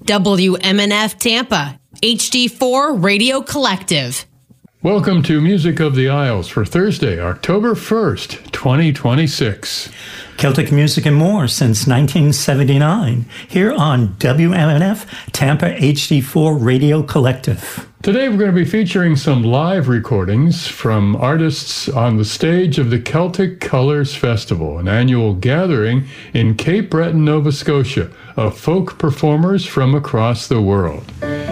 WMNF Tampa, HD4 Radio Collective. Welcome to Music of the Isles for Thursday, October 1st, 2026. Celtic music and more since 1979, here on WMNF Tampa HD4 Radio Collective. Today we're going to be featuring some live recordings from artists on the stage of the Celtic Colors Festival, an annual gathering in Cape Breton, Nova Scotia, of folk performers from across the world.